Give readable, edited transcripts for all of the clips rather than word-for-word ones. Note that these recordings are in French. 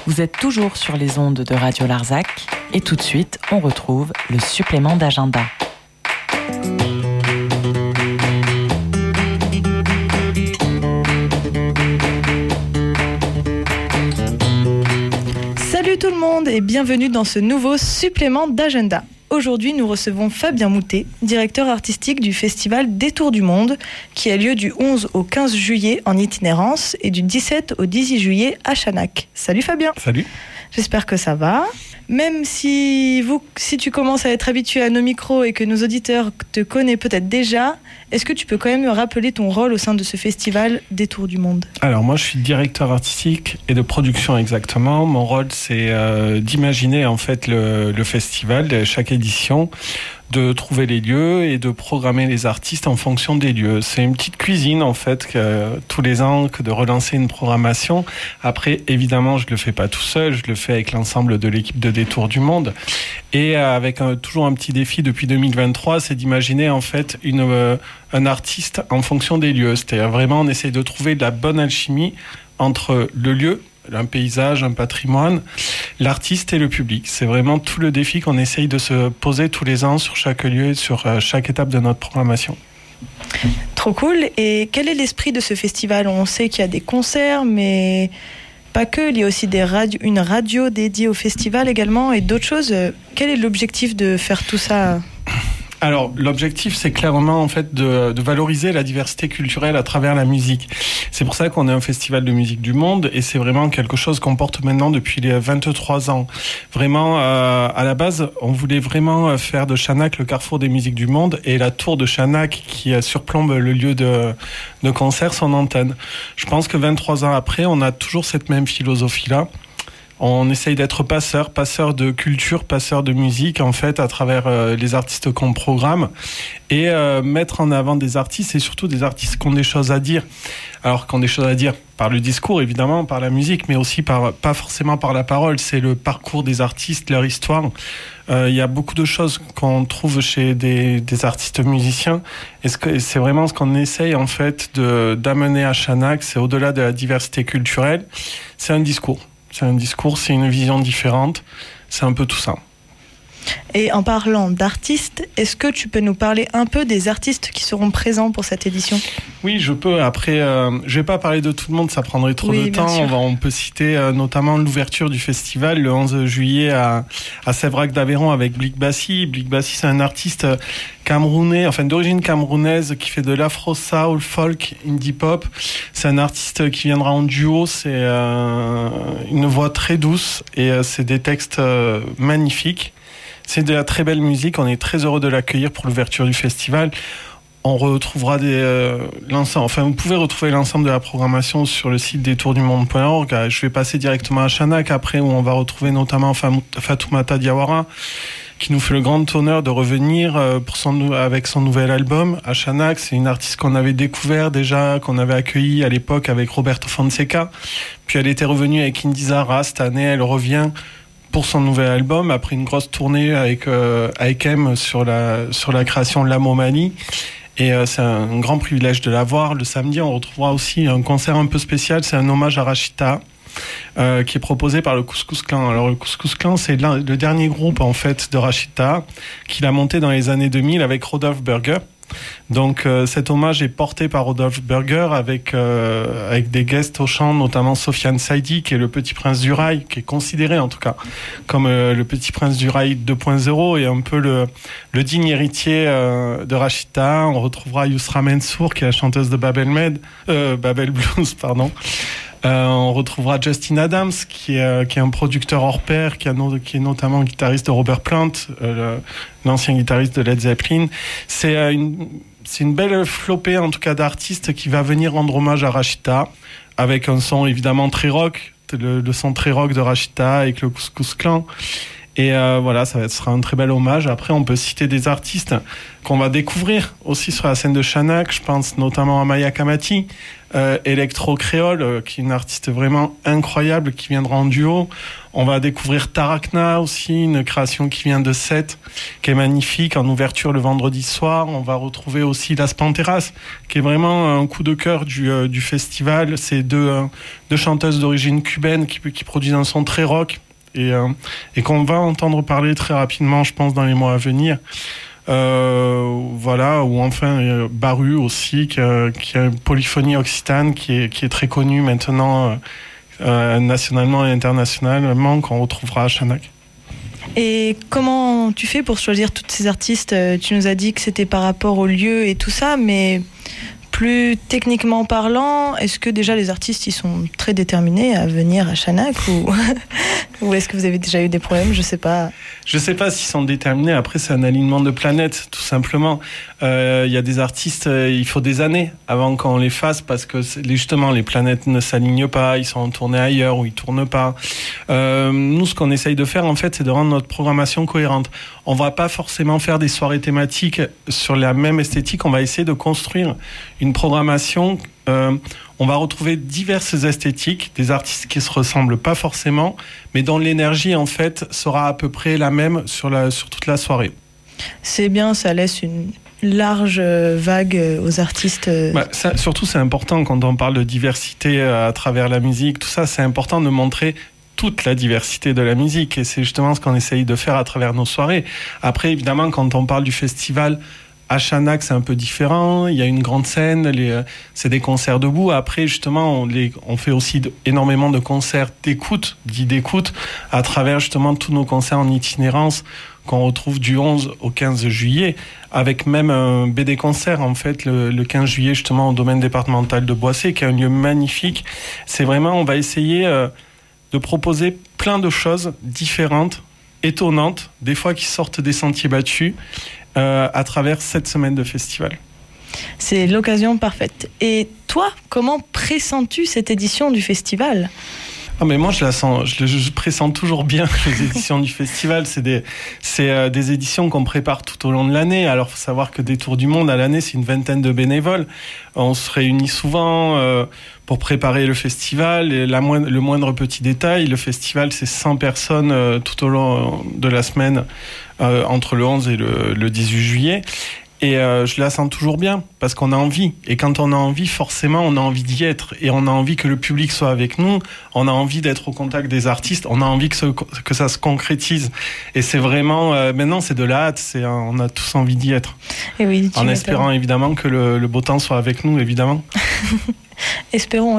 Vous êtes toujours sur les ondes de Radio Larzac et tout de suite, on retrouve le supplément d'agenda. Salut tout le monde et bienvenue dans ce nouveau supplément d'agenda. Aujourd'hui, nous recevons Fabien Moutet, directeur artistique du festival Détour du Monde, qui a lieu du 11 au 15 juillet en itinérance et du 17 au 18 juillet à Chanac. Salut Fabien. Salut. J'espère que ça va. Même si tu commences à être habitué à nos micros et que nos auditeurs te connaissent peut-être déjà, est-ce que tu peux quand même me rappeler ton rôle au sein de ce festival Détour du Monde ? Alors moi je suis directeur artistique et de production exactement. Mon rôle c'est d'imaginer en fait le festival, chaque édition, de trouver les lieux et de programmer les artistes en fonction des lieux. C'est une petite cuisine en fait tous les ans que de relancer une programmation. Après évidemment je le fais pas tout seul, je le fais avec l'ensemble de l'équipe de Détour du Monde et avec toujours un petit défi depuis 2023, c'est d'imaginer en fait un artiste en fonction des lieux. C'est-à-dire vraiment on essaie de trouver de la bonne alchimie entre le lieu, un paysage, un patrimoine, l'artiste et le public. C'est vraiment tout le défi qu'on essaye de se poser tous les ans sur chaque lieu et sur chaque étape de notre programmation. Trop cool. Et quel est l'esprit de ce festival ? On sait qu'il y a des concerts, mais pas que. Il y a aussi une radio dédiée au festival également et d'autres choses. Quel est l'objectif de faire tout ça ? Alors, l'objectif, c'est clairement en fait de valoriser la diversité culturelle à travers la musique. C'est pour ça qu'on est un festival de musique du monde et c'est vraiment quelque chose qu'on porte maintenant depuis les 23 ans. Vraiment, à la base, on voulait vraiment faire de Chanac le carrefour des musiques du monde et la tour de Chanac qui surplombe le lieu de concert, son antenne. Je pense que 23 ans après, on a toujours cette même philosophie-là. On essaye d'être passeur de culture, passeur de musique, en fait, à travers les artistes qu'on programme et mettre en avant des artistes et surtout des artistes qui ont des choses à dire. Alors, qui ont des choses à dire par le discours, évidemment, par la musique, mais aussi pas forcément par la parole. C'est le parcours des artistes, leur histoire. Il y a beaucoup de choses qu'on trouve chez des artistes musiciens et c'est vraiment ce qu'on essaye, en fait, d'amener à Chanac. C'est au-delà de la diversité culturelle, c'est un discours. C'est un discours, c'est une vision différente, c'est un peu tout ça. Et en parlant d'artistes, est-ce que tu peux nous parler un peu des artistes qui seront présents pour cette édition ? Oui, je peux. Après, je vais pas parler de tout le monde, ça prendrait trop de temps. On peut citer notamment l'ouverture du festival le 11 juillet à Séverac d'Aveyron avec Blik Bassi. Blik Bassi, c'est un artiste camerounais, enfin d'origine camerounaise, qui fait de l'afro soul, folk, indie pop. C'est un artiste qui viendra en duo. C'est une voix très douce et c'est des textes magnifiques. C'est de la très belle musique. On est très heureux de l'accueillir pour l'ouverture du festival. On retrouvera vous pouvez retrouver l'ensemble de la programmation sur le site détourdumonde.org. Je vais passer directement à Chanac après, où on va retrouver notamment Fatoumata Diawara, qui nous fait le grand honneur de revenir avec son nouvel album à Chanac. C'est une artiste qu'on avait découvert déjà, qu'on avait accueillie à l'époque avec Roberto Fonseca. Puis elle était revenue avec Indizara. Cette année, elle revient pour son nouvel album, après une grosse tournée avec M sur la création de La Momani. Et c'est un grand privilège de la voir. Le samedi, on retrouvera aussi un concert un peu spécial. C'est un hommage à Rachita, qui est proposé par le Couscous Clan. Alors le Couscous Clan, c'est le dernier groupe en fait de Rachita qu'il a monté dans les années 2000 avec Rodolphe Burger. Donc cet hommage est porté par Rodolphe Burger avec des guests au chant, notamment Sofiane Saidi, qui est le petit prince du rail, qui est considéré en tout cas comme le petit prince du rail 2.0 et un peu le digne héritier de Rachita. On retrouvera Yousra Mansour, qui est la chanteuse de Babel Blues, pardon. On retrouvera Justin Adams, qui est un producteur hors pair, qui est notamment guitariste de Robert Plant, l'ancien guitariste de Led Zeppelin. C'est une belle flopée, en tout cas, d'artistes qui va venir rendre hommage à Rachita, avec un son évidemment très rock, le son très rock de Rachita avec le Couscous Clan. Et voilà, sera un très bel hommage. Après, on peut citer des artistes qu'on va découvrir aussi sur la scène de Chanak. Je pense notamment à Maya Kamati, Electro Créole, qui est une artiste vraiment incroyable, qui viendra en duo. On va découvrir Tarakna aussi, une création qui vient de Sète, qui est magnifique, en ouverture le vendredi soir. On va retrouver aussi Las Panteras, qui est vraiment un coup de cœur du festival. C'est deux chanteuses d'origine cubaine qui produisent un son très rock et qu'on va entendre parler très rapidement, je pense, dans les mois à venir. Voilà, ou enfin Baru aussi, qui a une polyphonie occitane qui est très connue maintenant nationalement et internationalement, qu'on retrouvera à Chanak. Et comment tu fais pour choisir toutes ces artistes ? Tu nous as dit que c'était par rapport au lieu et tout ça, mais plus techniquement parlant, est-ce que déjà les artistes ils sont très déterminés à venir à Chanak ou est-ce que vous avez déjà eu des problèmes ? Je sais pas. Je sais pas s'ils sont déterminés. Après, c'est un alignement de planètes, tout simplement. Il y a des artistes, il faut des années avant qu'on les fasse parce que justement les planètes ne s'alignent pas, ils sont tournés ailleurs ou ils tournent pas. Nous, ce qu'on essaye de faire en fait, c'est de rendre notre programmation cohérente. On va pas forcément faire des soirées thématiques sur la même esthétique. On va essayer de construire une programmation. On va retrouver diverses esthétiques, des artistes qui se ressemblent pas forcément, mais dont l'énergie en fait sera à peu près la même sur toute la soirée. C'est bien, ça laisse une large vague aux artistes. Surtout, c'est important quand on parle de diversité à travers la musique, tout ça, c'est important de montrer toute la diversité de la musique et c'est justement ce qu'on essaye de faire à travers nos soirées. Après, évidemment, quand on parle du festival à Chanak, c'est un peu différent. Il y a une grande scène, c'est des concerts debout. Après, justement, on fait aussi énormément de concerts d'écoute, dits d'écoute, à travers justement tous nos concerts en itinérance qu'on retrouve du 11 au 15 juillet, avec même un BD concert, en fait, le 15 juillet, justement, au domaine départemental de Boissé, qui est un lieu magnifique. C'est vraiment, on va essayer de proposer plein de choses différentes, étonnantes, des fois qui sortent des sentiers battus, à travers cette semaine de festival. C'est l'occasion parfaite. Et toi, comment pressens-tu cette édition du festival ? Mais moi, je pressens toujours bien les éditions du festival. C'est des éditions qu'on prépare tout au long de l'année. Alors, il faut savoir que Détour du Monde, à l'année, c'est une vingtaine de bénévoles. On se réunit souvent pour préparer le festival. Et le moindre petit détail, le festival, c'est 100 personnes tout au long de la semaine, entre le 11 et le 18 juillet. Et je la sens toujours bien, parce qu'on a envie. Et quand on a envie, forcément, on a envie d'y être. Et on a envie que le public soit avec nous. On a envie d'être au contact des artistes. On a envie que ça se concrétise. Et c'est vraiment... maintenant, c'est de la hâte. On a tous envie d'y être. Et oui, en espérant, évidemment, que le beau temps soit avec nous, évidemment. Espérons.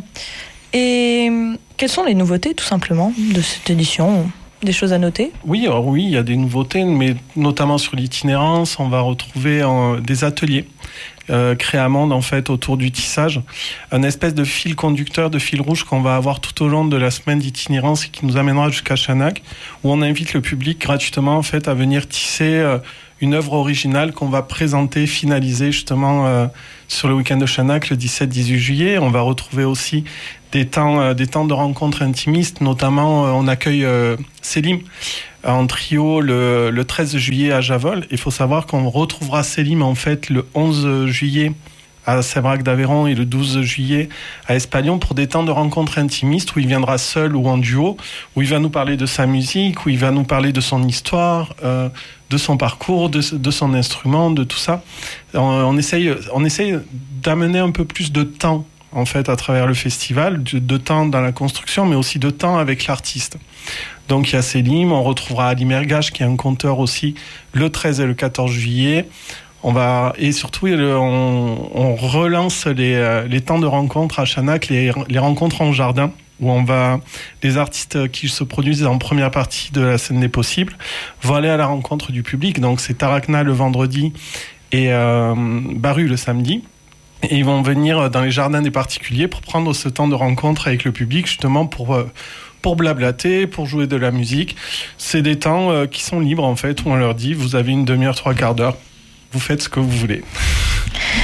Et quelles sont les nouveautés, tout simplement, de cette édition ? Des choses à noter ? Oui, il y a des nouveautés, mais notamment sur l'itinérance, on va retrouver des ateliers créés à Mende, en fait, autour du tissage. Un espèce de fil conducteur, de fil rouge qu'on va avoir tout au long de la semaine d'itinérance et qui nous amènera jusqu'à Chanak, où on invite le public gratuitement, en fait, à venir tisser une œuvre originale qu'on va présenter, finaliser justement sur le week-end de Chanak, le 17-18 juillet. On va retrouver aussi des temps de rencontres intimistes, notamment on accueille Selim en trio le 13 juillet à Javol. Il faut savoir qu'on retrouvera Selim en fait le 11 juillet à Sévrac d'Aveyron et le 12 juillet à Espalion pour des temps de rencontres intimistes où il viendra seul ou en duo, où il va nous parler de sa musique, où il va nous parler de son histoire, de son parcours, de son instrument, de tout ça. On essaye d'amener un peu plus de temps en fait à travers le festival, de temps dans la construction, mais aussi de temps avec l'artiste. Donc il y a Selim, on retrouvera Ali Mergache qui est un conteur aussi le 13 et le 14 juillet. Et surtout, on relance les temps de rencontre à Chanak, les rencontres en jardin, où les artistes qui se produisent en première partie de la scène des possibles vont aller à la rencontre du public. Donc c'est Tarakna le vendredi et Baru le samedi. Et ils vont venir dans les jardins des particuliers pour prendre ce temps de rencontre avec le public, justement pour blablater, pour jouer de la musique. C'est des temps qui sont libres, en fait, où on leur dit, vous avez une demi-heure, 3/4 d'heure. Vous faites ce que vous voulez.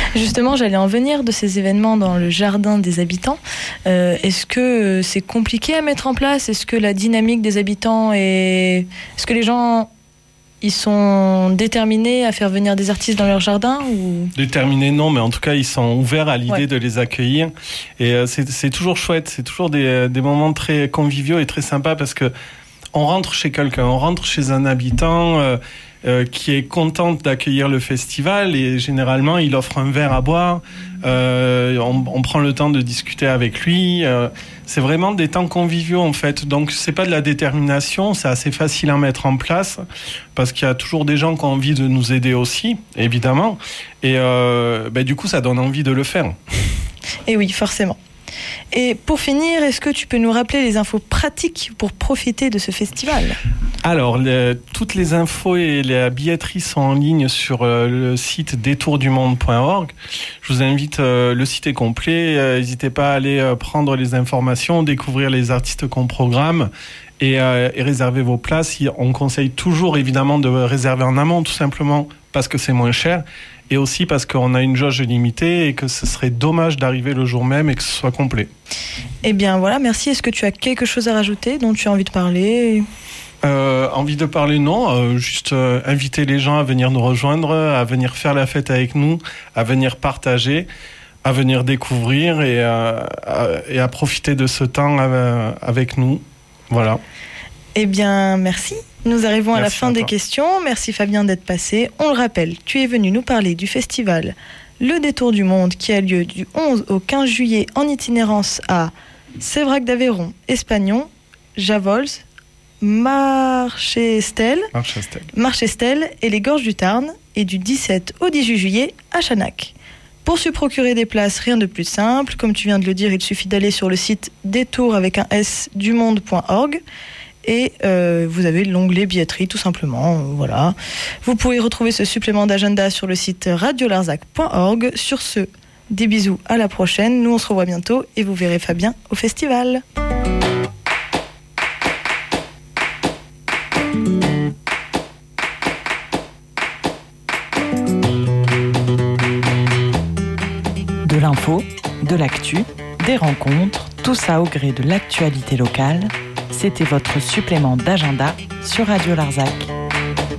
Justement, j'allais en venir de ces événements dans le jardin des habitants. Est-ce que c'est compliqué à mettre en place ? Est-ce que la dynamique des habitants est... Est-ce que les gens... Ils sont déterminés à faire venir des artistes dans leur jardin ou... Déterminés, non, mais en tout cas, ils sont ouverts à l'idée de les accueillir. Et c'est toujours chouette, c'est toujours des moments très conviviaux et très sympas parce que on rentre chez quelqu'un, on rentre chez un habitant qui est content d'accueillir le festival et généralement, il offre un verre à boire. On prend le temps de discuter avec lui. C'est vraiment des temps conviviaux en fait. Donc c'est pas de la détermination, c'est assez facile à mettre en place parce qu'il y a toujours des gens qui ont envie de nous aider aussi, évidemment. Et du coup, ça donne envie de le faire. Et oui, forcément. Et pour finir, est-ce que tu peux nous rappeler les infos pratiques pour profiter de ce festival ? Alors, toutes les infos et la billetterie sont en ligne sur le site détourdumonde.org. Je vous invite, le site est complet, n'hésitez pas à aller prendre les informations, découvrir les artistes qu'on programme et réserver vos places. On conseille toujours évidemment de réserver en amont, tout simplement parce que c'est moins cher. Et aussi parce qu'on a une jauge limitée et que ce serait dommage d'arriver le jour même et que ce soit complet. Eh bien voilà, merci. Est-ce que tu as quelque chose à rajouter dont tu as envie de parler ? Envie de parler, non. Juste inviter les gens à venir nous rejoindre, à venir faire la fête avec nous, à venir partager, à venir découvrir et à profiter de ce temps avec nous. Voilà. Eh bien, merci. Nous arrivons à la fin des questions. Merci Fabien d'être passé. On le rappelle, tu es venu nous parler du festival Le Détour du Monde qui a lieu du 11 au 15 juillet en itinérance à Sévrac d'Aveyron, Espagnon, Javols, Marchestel et les Gorges du Tarn et du 17 au 18 juillet à Chanac. Pour se procurer des places, rien de plus simple. Comme tu viens de le dire, il suffit d'aller sur le site détour.dumonde.org. Et vous avez l'onglet billetterie tout simplement, voilà. Vous pouvez retrouver ce supplément d'agenda sur le site radiolarzac.org. Sur ce, des bisous, à la prochaine. Nous on se revoit bientôt et vous verrez Fabien au festival. De l'info, de l'actu, des rencontres, tout ça au gré de l'actualité locale. C'était votre supplément d'agenda sur Radio Larzac.